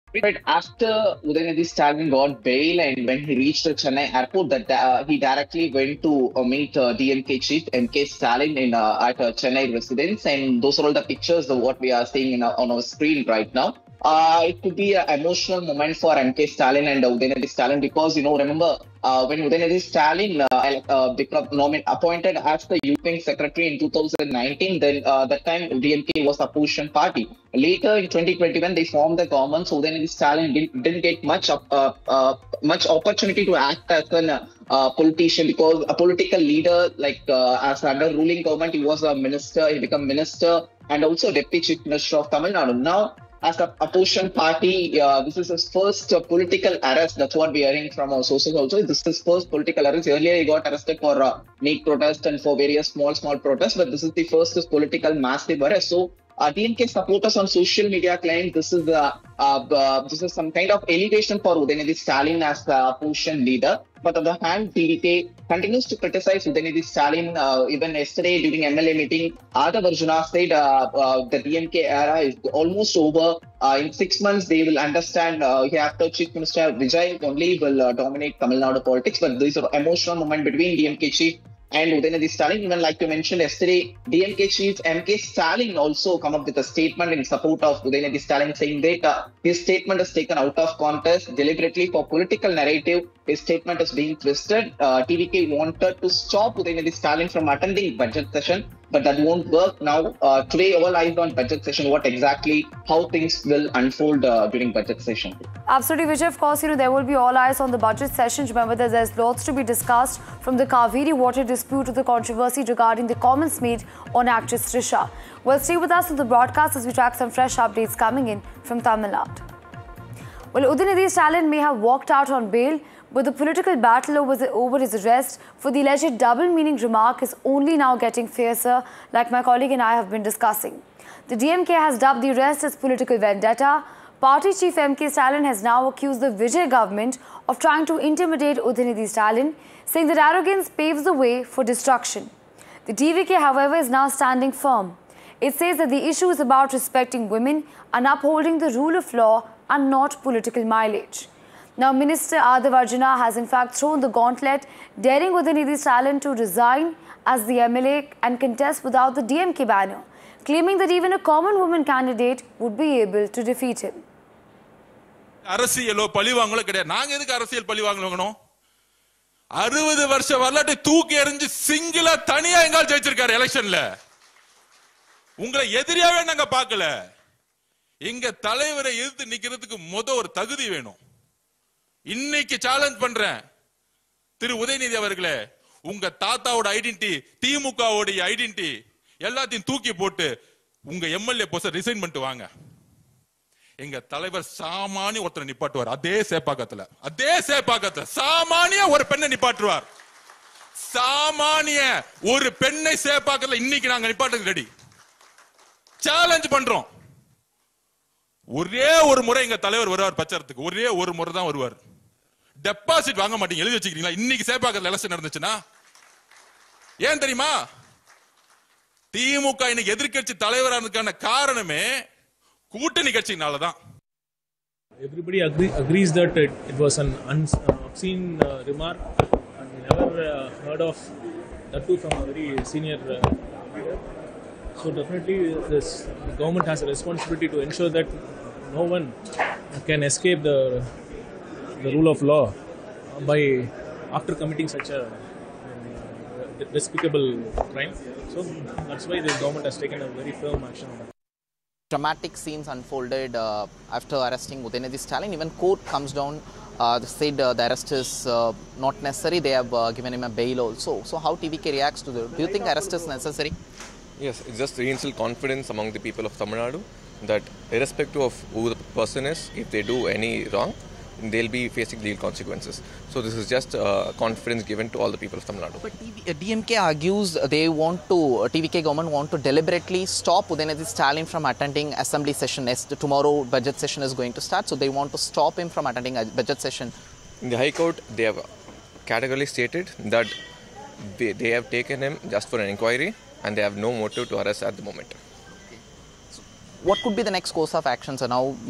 But after Udayanidhi Stalin got bail and when he reached the Chennai airport, that he directly went to meet DMK chief MK Stalin at Chennai residence, and those are all the pictures of what we are seeing on our screen right now. It could be an emotional moment for MK Stalin and Udayanidhi Stalin because remember when Udayanidhi Stalin became appointed as the UPN secretary in 2019, then that time DMK was the opposition party. Later in 2021, they formed the government, so then Stalin didn't get much opportunity to act as an politician because a political leader, like as under ruling government, he was a minister, he became minister and also deputy chief minister of Tamil Nadu. Now, as a opposition party, this is his first political arrest. That's what we are hearing from our sources also. This is his first political arrest. Earlier, he got arrested for NEET protest and for various small protests, but this is the first political massive arrest. So, DMK supporters on social media claim this is some kind of elevation for Udayanidhi Stalin as the opposition leader. But on the other hand, DVK continues to criticize Udayanidhi Stalin. Even yesterday during MLA meeting, Adhav Arjuna said the DMK era is almost over. In 6 months, they will understand after Chief Minister Vijay only will dominate Tamil Nadu politics. But these are emotional moment between DMK chief and Udayanidhi Stalin. Even like you mentioned yesterday, DMK chief MK Stalin also come up with a statement in support of Udayanidhi Stalin, saying that his statement is taken out of context deliberately for political narrative. His statement is being twisted. TVK wanted to stop Udayanidhi Stalin from attending budget session, but that won't work now. Today, all eyes on budget session. How things will unfold during budget session. Absolutely, Vijay. Of course, there will be all eyes on the budget session. Remember that there's lots to be discussed, from the Kaveri water dispute to the controversy regarding the comments made on actress Trisha. Well, stay with us on the broadcast as we track some fresh updates coming in from Tamil Nadu. Well, Udayanidhi Stalin may have walked out on bail, but the political battle over his arrest for the alleged double-meaning remark is only now getting fiercer, like my colleague and I have been discussing. The DMK has dubbed the arrest as political vendetta. Party chief MK Stalin has now accused the Vijay government of trying to intimidate Udayanidhi Stalin, saying that arrogance paves the way for destruction. The DVK, however, is now standing firm. It says that the issue is about respecting women and upholding the rule of law and not political mileage. Now, Minister Adhav Arjuna has in fact thrown the gauntlet, daring Udayanidhi Stalin to resign as the MLA and contest without the DMK banner, claiming that even a common woman candidate would be able to defeat him. அரசியலோ பழிவாங்களோ கிடையாது. நாங்க எதுக்கு அரசியல் பழிவாங்கணும்? 60 வருஷ வரலாற்றை தூக்கி எறிஞ்சு சிங்கிளா தனியா எங்கால் ஜெயிச்சிருக்காரு எலெக்ஷன்ல. உங்களை எதிரியாவே நாங்க பார்க்கல. எங்க தலைவரை எதிர்த்து நிக்கிறதுக்கு ஒரு தகுதி வேணும். இன்னைக்கு சேலஞ்ச் பண்றேன் திரு உதயநிதி அவர்களே, உங்க தாத்தாவோட ஐடென்டிட்டி, திமுகவோட ஐடென்டிட்டி எல்லாத்தையும் தூக்கி போட்டு உங்க எம்எல்ஏ போஸ்ட ரிசைன் பண்ணிட்டு வாங்க. எங்க தலைவர் சாமானிய ஒருத்தரை நிப்பாட்டுவார். அதே சேப்பாக்கத்துல சாமானிய ஒரு பெண்ணை நிப்பாட்டுவார். சாமானிய ஒரு பெண்ணை சேப்பாக்கத்துல இன்னைக்கு நாங்க நிப்பாட்டுக்கு ரெடி. சேலஞ்ச் பண்றோம். ஒரே ஒரு முறை எங்க தலைவர் வருவார் பிரச்சாரத்துக்கு. ஒரே ஒரு முறை தான் வருவார். டெபாசிட் வாங்க மாட்டீங்க, எழுதி வச்சுக்கிறீங்களா? இன்னைக்கு சேப்பாக்கத்துல எலெக்ஷன் நடந்துச்சுன்னா ஏன் தெரியுமா? திமுக இன்னைக்கு எதிர்க்கட்சி தலைவரானதுக்கான காரணமே கூட்டணி கட்சினால தான். Everybody agrees that it was an obscene remark and we never heard of that too from a very senior leader. So definitely this government has a responsibility to ensure that no one can escape the rule of law by after committing such a despicable crime. So that's why the government has taken a very firm action on that. Dramatic scenes unfolded after arresting Udayanidhi Stalin. Even court comes down, said the arrest is not necessary. They have given him a bail also. So how TVK reacts to this? Do you think arrest is necessary? Yes, it just reinstills confidence among the people of Tamil Nadu that irrespective of who the person is, if they do any wrong, they'll be facing legal consequences. So this is just confidence given to all the people of Tamil Nadu. But DMK argues TVK government want to deliberately stop Udayanidhi Stalin from attending assembly session. Tomorrow budget session is going to start, so they want to stop him from attending a budget session. In the High Court, they have categorically stated that they have taken him just for an inquiry and they have no motive to arrest at the moment. What could be the next course of action? So now